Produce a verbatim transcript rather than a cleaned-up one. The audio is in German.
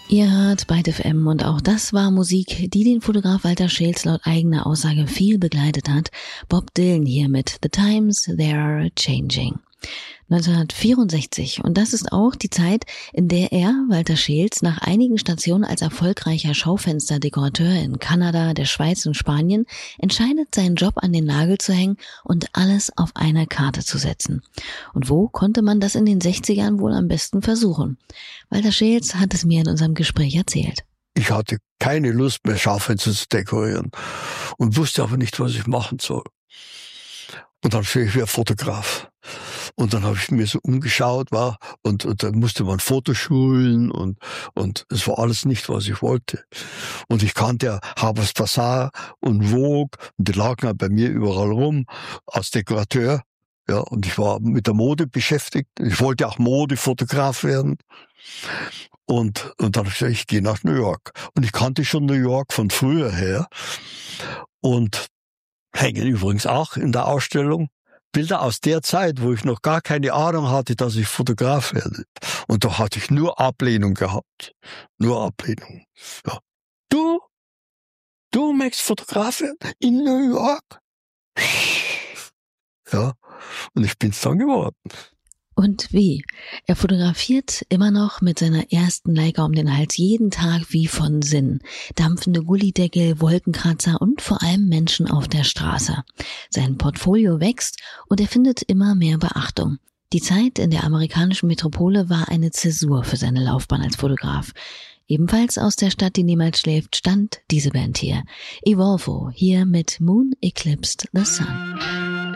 Ihr hört Byte F M und auch das war Musik, die den Fotograf Walter Scheels laut eigener Aussage viel begleitet hat. Bob Dylan hier mit The Times They Are Changing. neunzehnhundertvierundsechzig, und das ist auch die Zeit, in der er, Walter Scheels, nach einigen Stationen als erfolgreicher Schaufensterdekorateur in Kanada, der Schweiz und Spanien entscheidet, seinen Job an den Nagel zu hängen und alles auf eine Karte zu setzen. Und wo konnte man das in den sechzigern wohl am besten versuchen? Walter Scheels hat es mir in unserem Gespräch erzählt. Ich hatte keine Lust mehr, Schaufenster zu dekorieren und wusste aber nicht, was ich machen soll. Und dann stehe ich wie ein Fotograf. Und dann habe ich mir so umgeschaut, war, und, und dann musste man Fotoschulen und, und es war alles nicht, was ich wollte. Und ich kannte ja Harper's Bazaar und Vogue, und die lagen ja bei mir überall rum, als Dekorateur. Ja, und ich war mit der Mode beschäftigt. Ich wollte auch Modefotograf werden. Und, und dann habe ich gesagt, ich gehe nach New York. Und ich kannte schon New York von früher her. Und hängen übrigens auch in der Ausstellung Bilder aus der Zeit, wo ich noch gar keine Ahnung hatte, dass ich Fotograf werde. Und da hatte ich nur Ablehnung gehabt. Nur Ablehnung. Ja. Du? Du möchtest Fotograf werden? In New York? Ja. Und ich bin's dann geworden. Und wie? Er fotografiert immer noch mit seiner ersten Leica um den Hals jeden Tag wie von Sinn. Dampfende Gullideckel, Wolkenkratzer und vor allem Menschen auf der Straße. Sein Portfolio wächst und er findet immer mehr Beachtung. Die Zeit in der amerikanischen Metropole war eine Zäsur für seine Laufbahn als Fotograf. Ebenfalls aus der Stadt, die niemals schläft, stand diese Band hier. Evolvo, hier mit Moon Eclipsed the Sun.